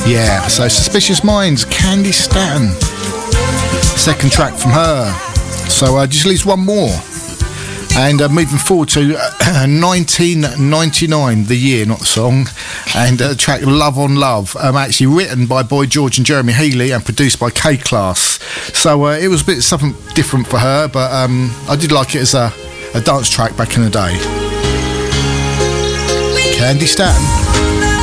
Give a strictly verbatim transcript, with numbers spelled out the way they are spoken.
Yeah, so Suspicious Minds, Candy Staton. Second track from her. So uh, just leaves one more. And uh, moving forward to uh, nineteen ninety-nine, the year, not the song, and uh, the track Love on Love, um, actually written by Boy George and Jeremy Healy and produced by K-Class. So uh, it was a bit something different for her, but um, I did like it as a, a dance track back in the day. Candy Staton.